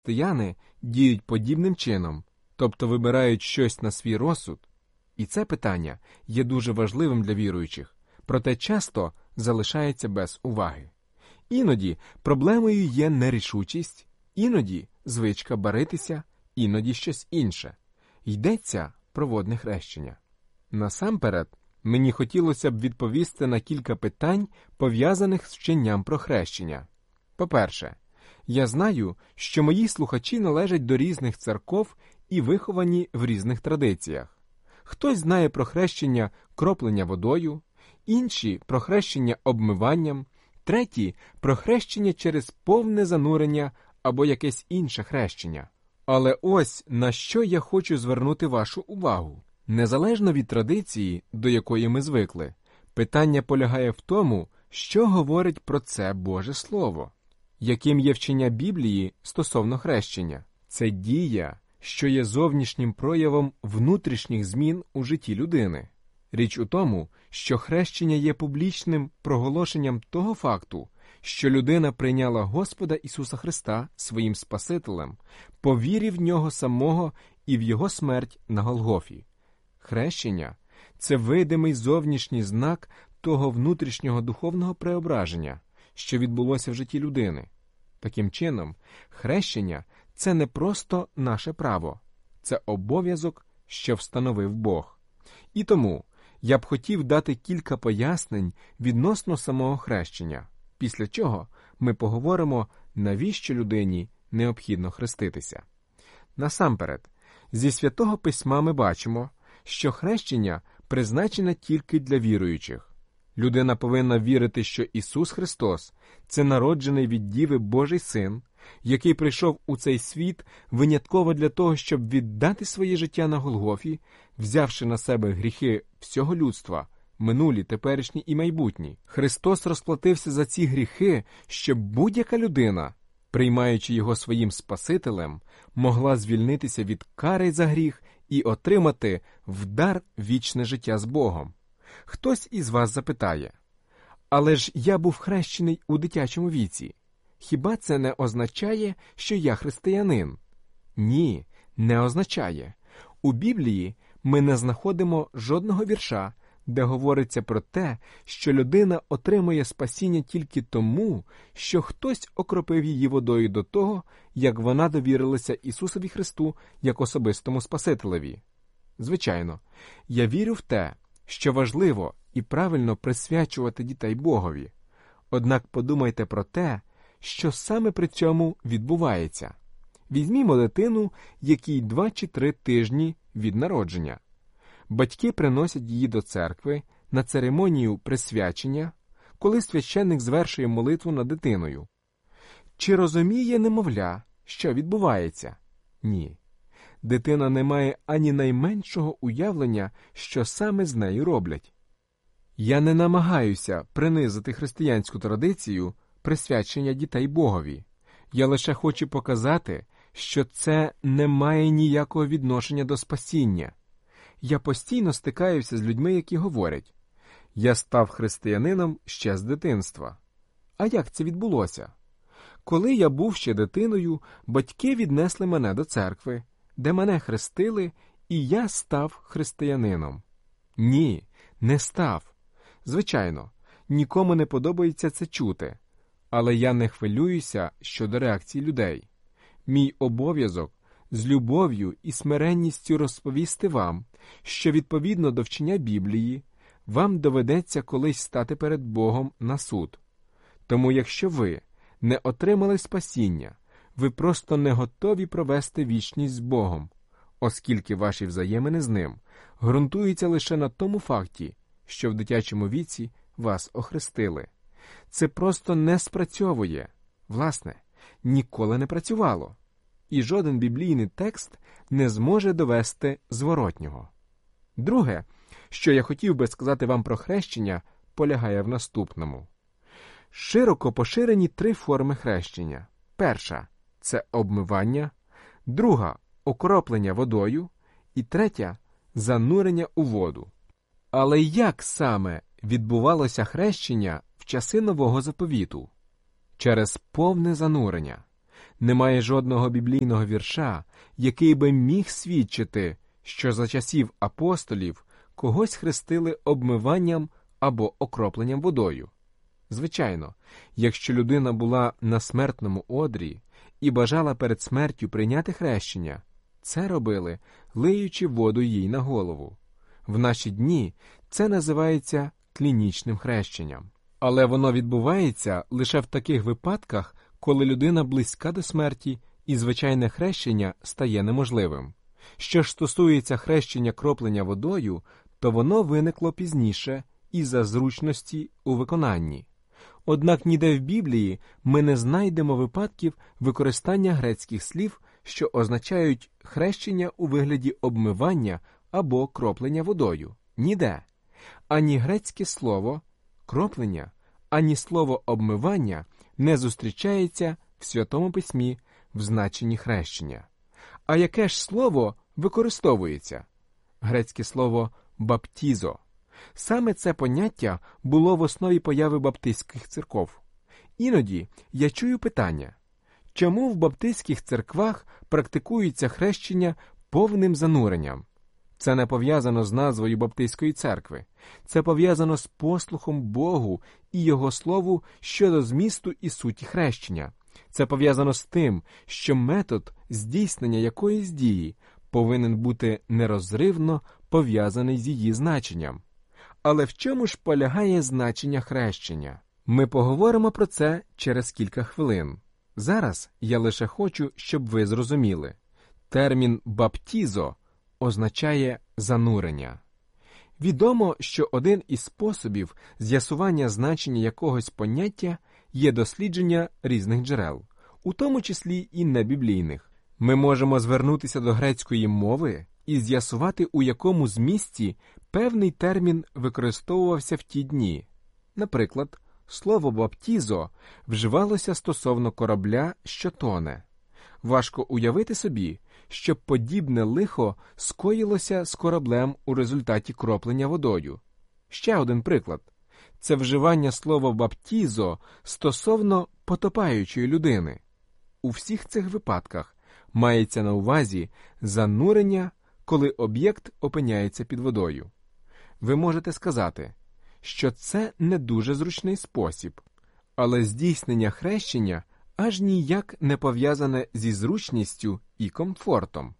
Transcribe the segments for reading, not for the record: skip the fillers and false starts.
християни діють подібним чином, тобто вибирають щось на свій розсуд. І це питання є дуже важливим для віруючих, проте часто залишається без уваги. Іноді проблемою є нерішучість, іноді звичка баритися, іноді щось інше. Йдеться про водне хрещення. Насамперед, мені хотілося б відповісти на кілька питань, пов'язаних з вченням про хрещення. По-перше, я знаю, що мої слухачі належать до різних церков і виховані в різних традиціях. Хтось знає про хрещення кроплення водою, інші – про хрещення обмиванням, треті – про хрещення через повне занурення або якесь інше хрещення. Але ось на що я хочу звернути вашу увагу. Незалежно від традиції, до якої ми звикли, питання полягає в тому, що говорить про це Боже Слово. Яким є вчення Біблії стосовно хрещення? Це дія, що є зовнішнім проявом внутрішніх змін у житті людини. Річ у тому, що хрещення є публічним проголошенням того факту, що людина прийняла Господа Ісуса Христа своїм Спасителем, по вірі в Нього самого і в Його смерть на Голгофі. Хрещення – це видимий зовнішній знак того внутрішнього духовного преображення, що відбулося в житті людини. Таким чином, хрещення – це не просто наше право, це обов'язок, що встановив Бог. І тому я б хотів дати кілька пояснень відносно самого хрещення, після чого ми поговоримо, навіщо людині необхідно хреститися. Насамперед, зі Святого Письма ми бачимо, що хрещення призначене тільки для віруючих. Людина повинна вірити, що Ісус Христос – це народжений від Діви Божий Син, який прийшов у цей світ винятково для того, щоб віддати своє життя на Голгофі, взявши на себе гріхи всього людства, минулі, теперішні і майбутні. Христос розплатився за ці гріхи, щоб будь-яка людина, приймаючи Його своїм Спасителем, могла звільнитися від кари за гріх і отримати в дар вічне життя з Богом. Хтось із вас запитає, але ж я був хрещений у дитячому віці. Хіба це не означає, що я християнин? Ні, не означає. У Біблії ми не знаходимо жодного вірша, де говориться про те, що людина отримує спасіння тільки тому, що хтось окропив її водою до того, як вона довірилася Ісусові Христу як особистому Спасителеві. Звичайно, я вірю в те, що важливо і правильно присвячувати дітей Богові. Однак подумайте про те, що саме при цьому відбувається. Візьмімо дитину, якій 2 чи 3 тижні від народження. Батьки приносять її до церкви на церемонію присвячення, коли священник звершує молитву над дитиною. Чи розуміє немовля, що відбувається? Ні. Дитина не має ані найменшого уявлення, що саме з нею роблять. Я не намагаюся принизити християнську традицію присвячення дітей Богові. Я лише хочу показати, що це не має ніякого відношення до спасіння. Я постійно стикаюся з людьми, які говорять: «Я став християнином ще з дитинства». А як це відбулося? Коли я був ще дитиною, батьки віднесли мене до церкви, де мене хрестили, і я став християнином. Ні, не став. Звичайно, нікому не подобається це чути. Але я не хвилююся щодо реакції людей. Мій обов'язок з любов'ю і смиренністю розповісти вам, що відповідно до вчення Біблії, вам доведеться колись стати перед Богом на суд. Тому якщо ви не отримали спасіння, ви просто не готові провести вічність з Богом, оскільки ваші взаємини з Ним ґрунтуються лише на тому факті, що в дитячому віці вас охрестили. Це просто не спрацьовує. Власне, ніколи не працювало. І жоден біблійний текст не зможе довести зворотнього. Друге, що я хотів би сказати вам про хрещення, полягає в наступному. Широко поширені 3 форми хрещення. Перша – це обмивання, друга – окроплення водою, і третя – занурення у воду. Але як саме відбувалося хрещення в часи Нового Заповіту? Через повне занурення. Немає жодного біблійного вірша, який би міг свідчити, що за часів апостолів когось хрестили обмиванням або окропленням водою. Звичайно, якщо людина була на смертному одрі і бажала перед смертю прийняти хрещення, це робили, лиючи воду їй на голову. В наші дні це називається клінічним хрещенням. Але воно відбувається лише в таких випадках, коли людина близька до смерті і звичайне хрещення стає неможливим. Що ж стосується хрещення кроплення водою, то воно виникло пізніше із-за зручності у виконанні. Однак ніде в Біблії ми не знайдемо випадків використання грецьких слів, що означають хрещення у вигляді обмивання або кроплення водою. Ніде. Ані грецьке слово «кроплення», ані слово «обмивання» не зустрічається в Святому Письмі в значенні хрещення. А яке ж слово використовується? Грецьке слово «баптізо». Саме це поняття було в основі появи баптистських церков. Іноді я чую питання, чому в баптистських церквах практикується хрещення повним зануренням? Це не пов'язано з назвою Баптистської церкви. Це пов'язано з послухом Богу і Його Слову щодо змісту і суті хрещення. Це пов'язано з тим, що метод здійснення якоїсь дії повинен бути нерозривно пов'язаний з її значенням. Але в чому ж полягає значення хрещення? Ми поговоримо про це через кілька хвилин. Зараз я лише хочу, щоб ви зрозуміли. Термін «баптізо» означає «занурення». Відомо, що один із способів з'ясування значення якогось поняття є дослідження різних джерел, у тому числі і небіблійних. Ми можемо звернутися до грецької мови і з'ясувати, у якому змісті певний термін використовувався в ті дні. Наприклад, слово «баптізо» вживалося стосовно корабля, що тоне. Важко уявити собі, щоб подібне лихо скоїлося з кораблем у результаті кроплення водою. Ще один приклад. Це вживання слова «баптізо» стосовно потопаючої людини. У всіх цих випадках мається на увазі занурення, коли об'єкт опиняється під водою. Ви можете сказати, що це не дуже зручний спосіб, але здійснення хрещення аж ніяк не пов'язане зі зручністю і комфортом.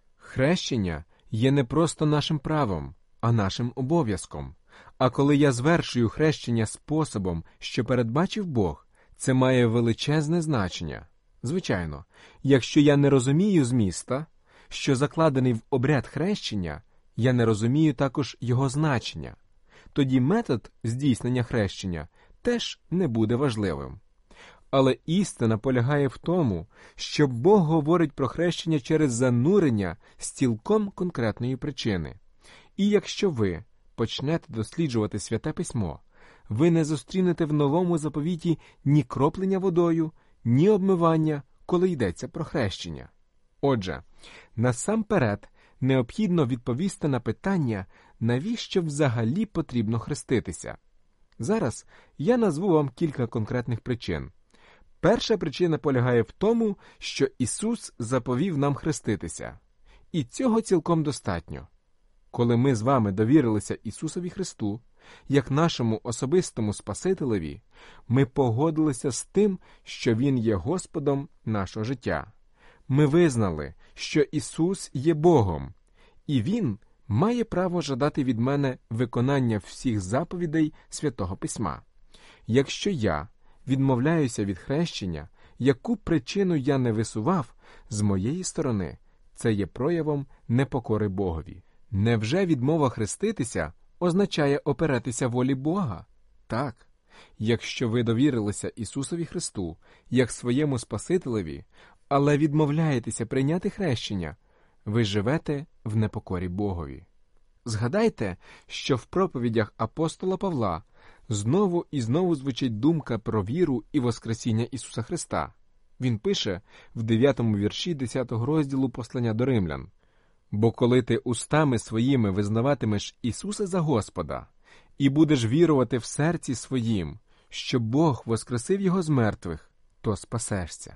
Хрещення є не просто нашим правом, а нашим обов'язком. А коли я звершую хрещення способом, що передбачив Бог, це має величезне значення. Звичайно, якщо я не розумію зміста, що закладений в обряд хрещення, я не розумію також його значення. Тоді метод здійснення хрещення теж не буде важливим. Але істина полягає в тому, що Бог говорить про хрещення через занурення з цілком конкретної причини. І якщо ви почнете досліджувати Святе Письмо, ви не зустрінете в Новому заповіті ні кроплення водою, ні обмивання, коли йдеться про хрещення. Отже, насамперед необхідно відповісти на питання, навіщо взагалі потрібно хреститися. Зараз я назву вам кілька конкретних причин. Перша причина полягає в тому, що Ісус заповів нам хреститися. І цього цілком достатньо. Коли ми з вами довірилися Ісусові Христу, як нашому особистому Спасителеві, ми погодилися з тим, що Він є Господом нашого життя. Ми визнали, що Ісус є Богом, і Він має право жадати від мене виконання всіх заповідей Святого Письма. Якщо я відмовляюся від хрещення, яку причину я не висував, з моєї сторони, це є проявом непокори Богові. Невже відмова хреститися означає опиратися волі Бога? Так. Якщо ви довірилися Ісусові Христу, як своєму Спасителеві, але відмовляєтеся прийняти хрещення, ви живете в непокорі Богові. Згадайте, що в проповідях апостола Павла знову і знову звучить думка про віру і воскресіння Ісуса Христа. Він пише в 9 вірші 10 розділу послання до Римлян: «Бо коли ти устами своїми визнаватимеш Ісуса за Господа і будеш вірувати в серці своїм, що Бог воскресив Його з мертвих, то спасешся».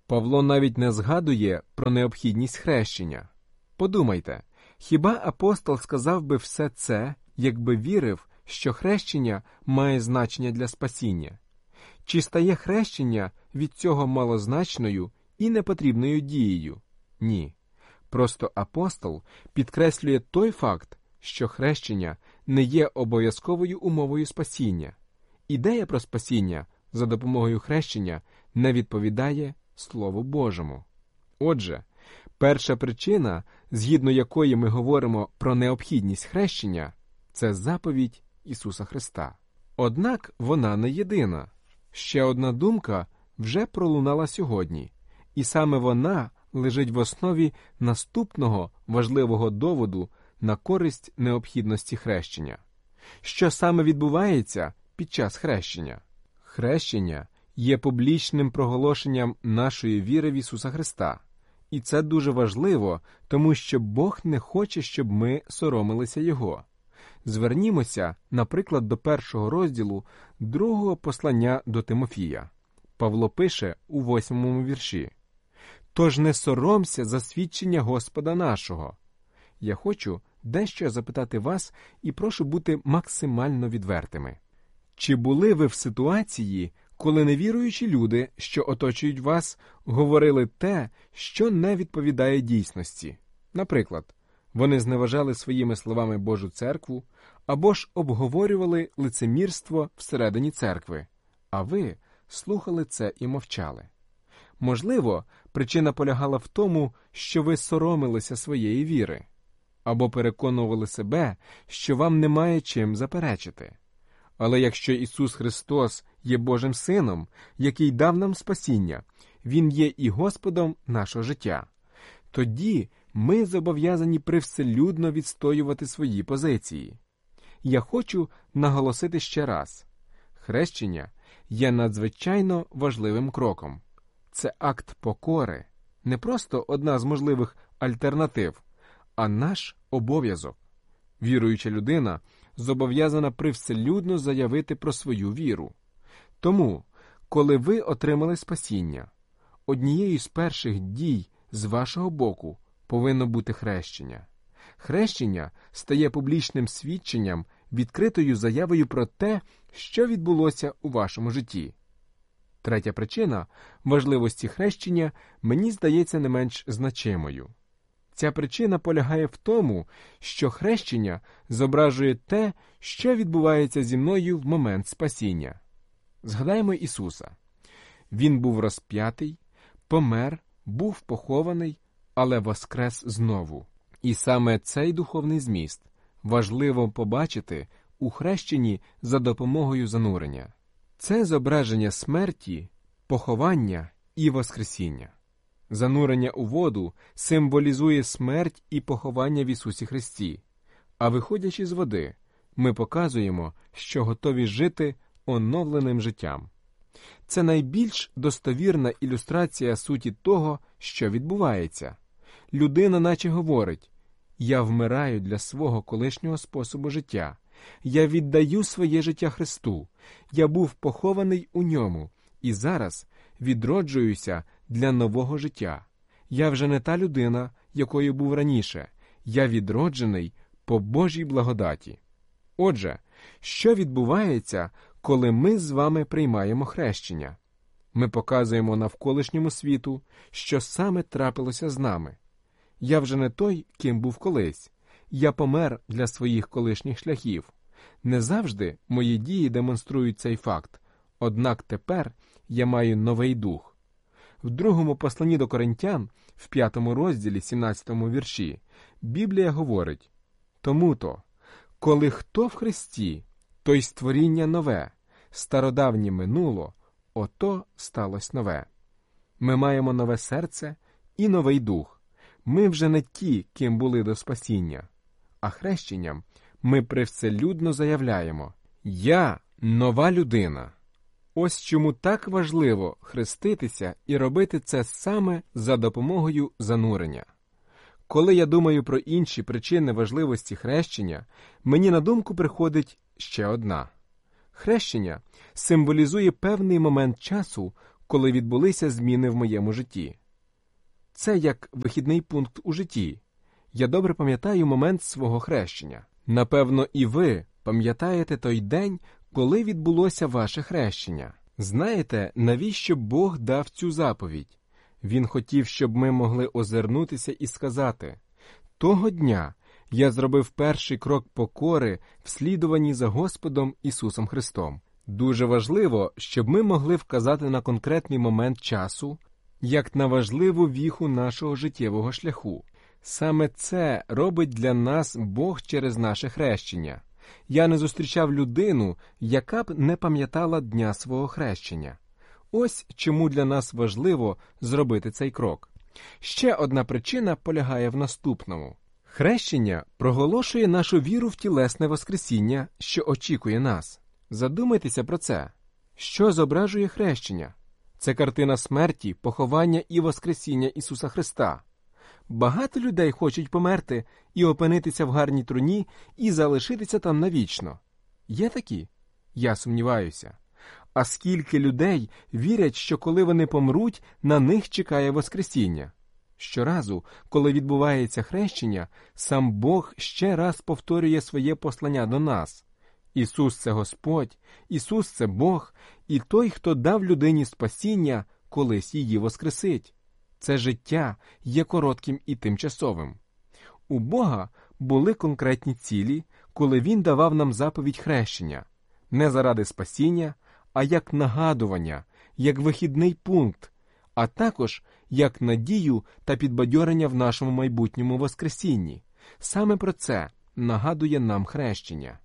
Павло навіть не згадує про необхідність хрещення. Подумайте, хіба апостол сказав би все це, якби вірив, що хрещення має значення для спасіння? Чи стає хрещення від цього малозначною і непотрібною дією? Ні. Просто апостол підкреслює той факт, що хрещення не є обов'язковою умовою спасіння. Ідея про спасіння за допомогою хрещення не відповідає Слову Божому. Отже, перша причина, згідно якої ми говоримо про необхідність хрещення, це заповідь Ісуса Христа. Однак вона не єдина. Ще одна думка вже пролунала сьогодні, і саме вона лежить в основі наступного важливого доводу на користь необхідності хрещення. Що саме відбувається під час хрещення? Хрещення є публічним проголошенням нашої віри в Ісуса Христа. І це дуже важливо, тому що Бог не хоче, щоб ми соромилися Його. Звернімося, наприклад, до 1 розділу 2 послання до Тимофія. Павло пише у 8 вірші: «Тож не соромся за свідчення Господа нашого». Я хочу дещо запитати вас і прошу бути максимально відвертими. Чи були ви в ситуації, коли невіруючі люди, що оточують вас, говорили те, що не відповідає дійсності? Наприклад, вони зневажали своїми словами Божу церкву, або ж обговорювали лицемірство всередині церкви, а ви слухали це і мовчали. Можливо, причина полягала в тому, що ви соромилися своєї віри, або переконували себе, що вам немає чим заперечити. Але якщо Ісус Христос є Божим Сином, який дав нам спасіння, Він є і Господом нашого життя, тоді ми зобов'язані привселюдно відстоювати свої позиції. Я хочу наголосити ще раз. Хрещення є надзвичайно важливим кроком. Це акт покори, не просто одна з можливих альтернатив, а наш обов'язок. Віруюча людина зобов'язана привселюдно заявити про свою віру. Тому, коли ви отримали спасіння, однією з перших дій з вашого боку повинно бути хрещення. Хрещення стає публічним свідченням, відкритою заявою про те, що відбулося у вашому житті. Третя причина важливості хрещення мені здається не менш значимою. Ця причина полягає в тому, що хрещення зображує те, що відбувається зі мною в момент спасіння. Згадаємо Ісуса. Він був розп'ятий, помер, був похований, але воскрес знову. І саме цей духовний зміст важливо побачити у хрещенні за допомогою занурення. Це зображення смерті, поховання і воскресіння. Занурення у воду символізує смерть і поховання в Ісусі Христі, а виходячи з води, ми показуємо, що готові жити оновленим життям. Це найбільш достовірна ілюстрація суті того, що відбувається. Людина наче говорить: «Я вмираю для свого колишнього способу життя. Я віддаю своє життя Христу. Я був похований у ньому і зараз відроджуюся для нового життя. Я вже не та людина, якою був раніше. Я відроджений по Божій благодаті». Отже, що відбувається, коли ми з вами приймаємо хрещення? Ми показуємо навколишньому світу, що саме трапилося з нами. Я вже не той, ким був колись. Я помер для своїх колишніх шляхів. Не завжди мої дії демонструють цей факт, однак тепер я маю новий дух. В другому посланні до Коринтян, в 5 розділі, 17 вірші, Біблія говорить: «Тому-то, коли хто в Христі, то й створіння нове, стародавнє минуло, ото сталося нове». Ми маємо нове серце і новий дух. Ми вже не ті, ким були до спасіння. А хрещенням ми привселюдно заявляємо: «Я нова людина». Ось чому так важливо хреститися і робити це саме за допомогою занурення. Коли я думаю про інші причини важливості хрещення, мені на думку приходить ще одна. Хрещення символізує певний момент часу, коли відбулися зміни в моєму житті. Це як вихідний пункт у житті. Я добре пам'ятаю момент свого хрещення. Напевно, і ви пам'ятаєте той день, коли відбулося ваше хрещення. Знаєте, навіщо Бог дав цю заповідь? Він хотів, щоб ми могли озирнутися і сказати: «Того дня я зробив перший крок покори в слідуванні за Господом Ісусом Христом». Дуже важливо, щоб ми могли вказати на конкретний момент часу, як на важливу віху нашого життєвого шляху. Саме це робить для нас Бог через наше хрещення. Я не зустрічав людину, яка б не пам'ятала дня свого хрещення. Ось чому для нас важливо зробити цей крок. Ще одна причина полягає в наступному. Хрещення проголошує нашу віру в тілесне воскресіння, що очікує нас. Задумайтеся про це. Що зображує хрещення? Це картина смерті, поховання і воскресіння Ісуса Христа. Багато людей хочуть померти і опинитися в гарній труні і залишитися там навічно. Є такі? Я сумніваюся. А скільки людей вірять, що коли вони помруть, на них чекає воскресіння? Щоразу, коли відбувається хрещення, сам Бог ще раз повторює своє послання до нас. Ісус – це Господь, Ісус – це Бог, і той, хто дав людині спасіння, колись її воскресить. Це життя є коротким і тимчасовим. У Бога були конкретні цілі, коли Він давав нам заповідь хрещення. Не заради спасіння, а як нагадування, як вихідний пункт, а також як надію та підбадьорення в нашому майбутньому воскресінні. Саме про це нагадує нам хрещення.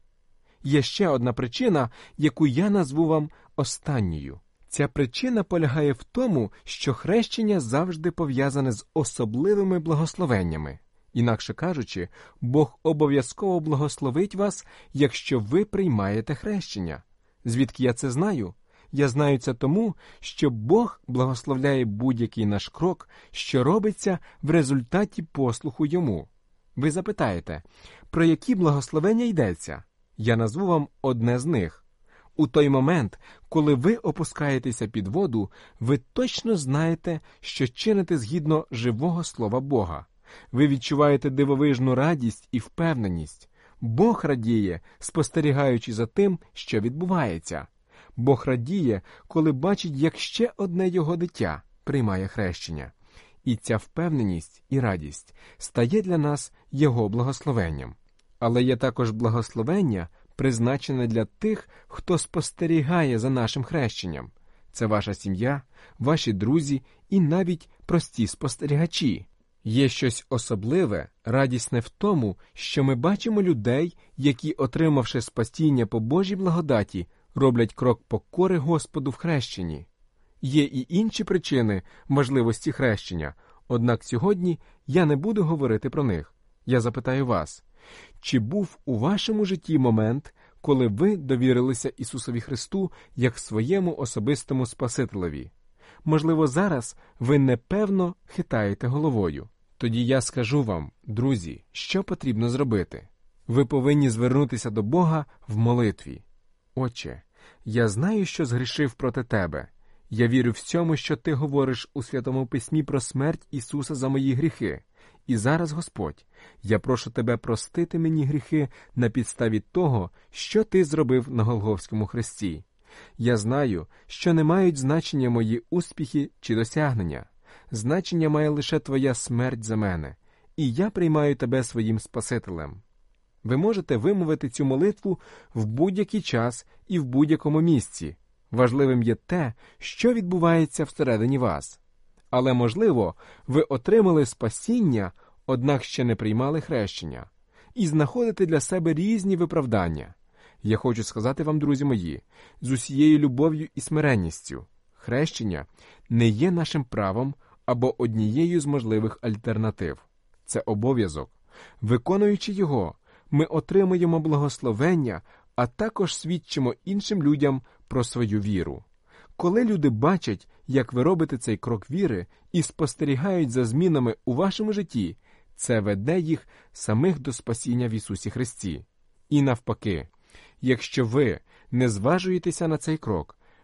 Є ще одна причина, яку я назву вам останньою. Ця причина полягає в тому, що хрещення завжди пов'язане з особливими благословеннями. Інакше кажучи, Бог обов'язково благословить вас, якщо ви приймаєте хрещення. Звідки я це знаю? Я знаю це тому, що Бог благословляє будь-який наш крок, що робиться в результаті послуху Йому. Ви запитаєте, про які благословення йдеться? Я назву вам одне з них. У той момент, коли ви опускаєтеся під воду, ви точно знаєте, що чините згідно живого слова Бога. Ви відчуваєте дивовижну радість і впевненість. Бог радіє, спостерігаючи за тим, що відбувається. Бог радіє, коли бачить, як ще одне його дитя приймає хрещення. І ця впевненість і радість стає для нас його благословенням. Але є також благословення, призначене для тих, хто спостерігає за нашим хрещенням. Це ваша сім'я, ваші друзі і навіть прості спостерігачі. Є щось особливе, радісне в тому, що ми бачимо людей, які, отримавши спасіння по Божій благодаті, роблять крок покори Господу в хрещенні. Є і інші причини важливості хрещення, однак сьогодні я не буду говорити про них. Я запитаю вас, чи був у вашому житті момент, коли ви довірилися Ісусові Христу як своєму особистому Спасителеві? Можливо, зараз ви непевно хитаєте головою. Тоді я скажу вам, друзі, що потрібно зробити. Ви повинні звернутися до Бога в молитві. Отче, я знаю, що згрішив проти Тебе. Я вірю в цьому, що Ти говориш у Святому Письмі про смерть Ісуса за мої гріхи. І зараз, Господь, я прошу Тебе простити мені гріхи на підставі того, що Ти зробив на Голгофському хресті. Я знаю, що не мають значення мої успіхи чи досягнення. Значення має лише Твоя смерть за мене, і я приймаю Тебе своїм Спасителем. Ви можете вимовити цю молитву в будь-який час і в будь-якому місці. Важливим є те, що відбувається всередині вас. Але, можливо, ви отримали спасіння, однак ще не приймали хрещення, і знаходите для себе різні виправдання. Я хочу сказати вам, друзі мої, з усією любов'ю і смиренністю, хрещення не є нашим правом або однією з можливих альтернатив. Це обов'язок. Виконуючи його, ми отримуємо благословення, а також свідчимо іншим людям про свою віру. Коли люди бачать, як ви робите цей крок віри і спостерігають за змінами у вашому житті, це веде їх самих до спасіння в Ісусі Христі. І навпаки, якщо ви не зважуєтеся на цей крок,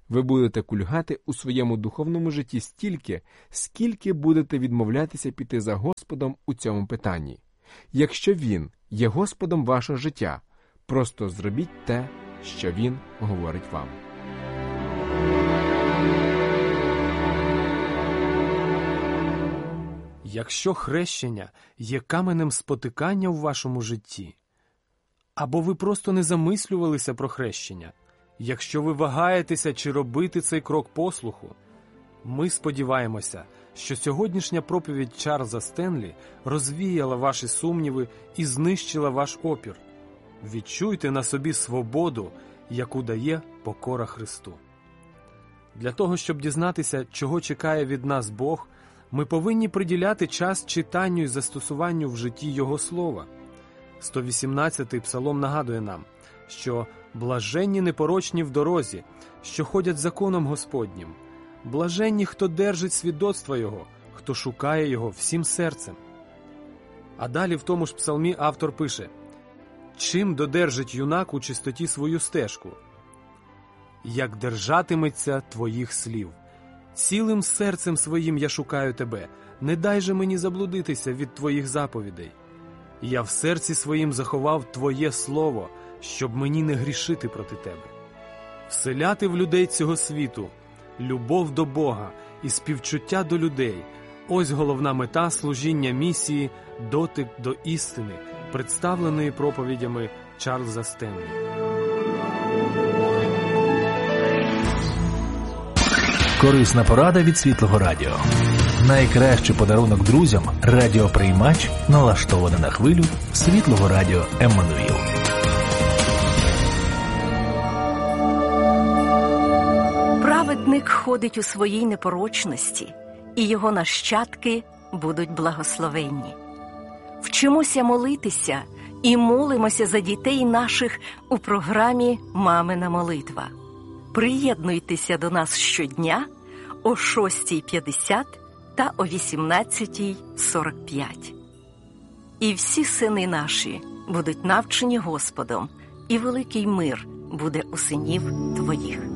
Ви будете кульгати у своєму духовному житті стільки, скільки будете відмовлятися піти за Господом у цьому питанні. Якщо Він є Господом вашого життя, просто зробіть те, що Він говорить вам. Якщо хрещення є каменем спотикання в вашому житті, або ви просто не замислювалися про хрещення, якщо ви вагаєтеся, чи робити цей крок послуху, ми сподіваємося, що сьогоднішня проповідь Чарльза Стенлі розвіяла ваші сумніви і знищила ваш опір. Відчуйте на собі свободу, яку дає покора Христу. Для того, щоб дізнатися, чого чекає від нас Бог, ми повинні приділяти час читанню і застосуванню в житті Його Слова. 118-й псалом нагадує нам, що «блаженні непорочні в дорозі, що ходять законом Господнім, блаженні, хто держить свідоцтва Його, хто шукає Його всім серцем». А далі в тому ж псалмі автор пише: «Чим додержить юнак у чистоті свою стежку? Як держатиметься твоїх слів. Цілим серцем своїм я шукаю тебе, не дай же мені заблудитися від твоїх заповідей. Я в серці своїм заховав твоє слово, щоб мені не грішити проти тебе». Вселяти в людей цього світу любов до Бога і співчуття до людей – ось головна мета служіння місії «Дотик до істини», представленої проповідями Чарльза Стенлі. Корисна порада від Світлого Радіо. Найкращий подарунок друзям – радіоприймач, налаштований на хвилю Світлого Радіо Еммануїл. Праведник ходить у своїй непорочності, і його нащадки будуть благословенні. Вчимося молитися і молимося за дітей наших у програмі «Мамина молитва». Приєднуйтеся до нас щодня о 6:50 та о 18:45. І всі сини наші будуть навчені Господом, і великий мир буде у синів твоїх.